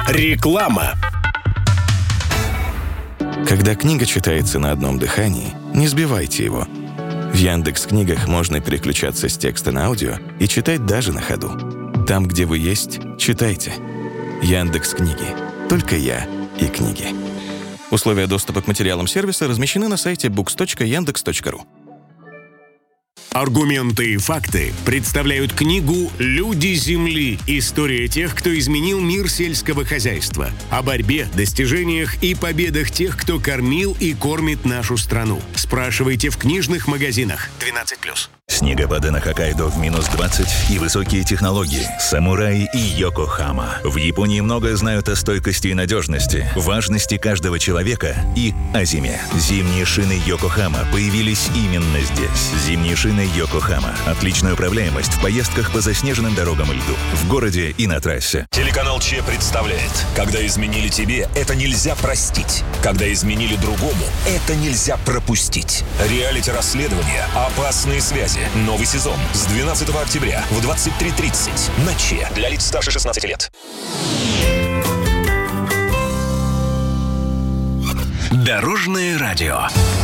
Реклама. Когда книга читается на одном дыхании, не сбивайте его. В Яндекс.Книгах можно переключаться с текста на аудио и читать даже на ходу. Там, где вы есть, читайте. Яндекс.Книги. Только я и книги. Условия доступа к материалам сервиса размещены на сайте books.yandex.ru. Аргументы и факты представляют книгу «Люди Земли. История тех, кто изменил мир сельского хозяйства». О борьбе, достижениях и победах тех, кто кормил и кормит нашу страну. Спрашивайте в книжных магазинах. 12+. Снегопады на Хоккайдо в минус 20 и высокие технологии. Самураи и Йокохама. В Японии многое знают о стойкости и надежности, важности каждого человека и о зиме. Зимние шины Йокохама появились именно здесь. Зимние шины Йокохама. Отличная управляемость в поездках по заснеженным дорогам и льду. В городе и на трассе. Телеканал Че представляет. Когда изменили тебе, это нельзя простить. Когда изменили другому, это нельзя пропустить. Реалити-расследование «Опасные связи». Новый сезон с 12 октября в 23:30 на Че. Для лиц старше 16 лет. Дорожное радио.